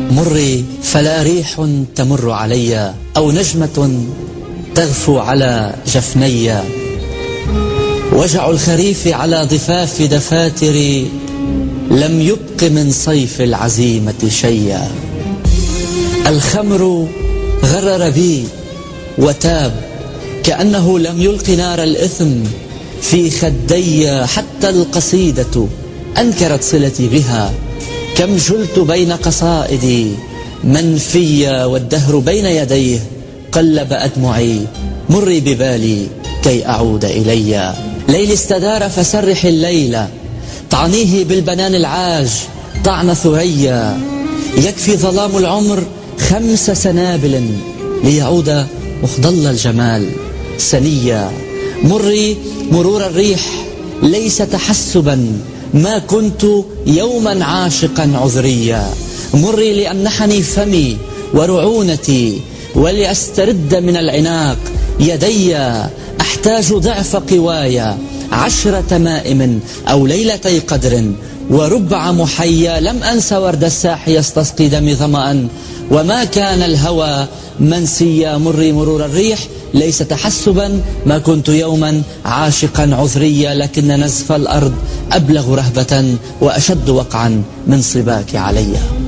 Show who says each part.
Speaker 1: مري فلا ريح تمر علي أو نجمة تغفو على جفني. وجع الخريف على ضفاف دفاتري لم يبق من صيف العزيمة شيئا. الخمر غرر بي وتاب كأنه لم يلق نار الإثم في خدي. حتى القصيدة أنكرت صلتي بها. كم جلت بين قصائدي منفية والدهر بين يديه قلب أدمعي. مري ببالي كي أعود إلي. ليل استدار فسرح الليل طعنيه بالبنان العاج طعن ثريا. يكفي ظلام العمر 5 سنابل ليعود مخضل الجمال سنيا. مري مرور الريح ليس تحسبا ما كنت يوما عاشقا عذريا. مري لأمنحني فمي ورعونتي ولأسترد من العناق يدي. أحتاج ضعف قوايا 10 تمائم أو ليلتي قدر وربع محيا. لم أنس ورد الساح يستسقي دمي ظمأ وما كان الهوى منسيا. مري مرور الريح ليس تحسبا ما كنت يوما عاشقا عذريا. لكن نزف الأرض أبلغ رهبة وأشد وقعا من صباك علي.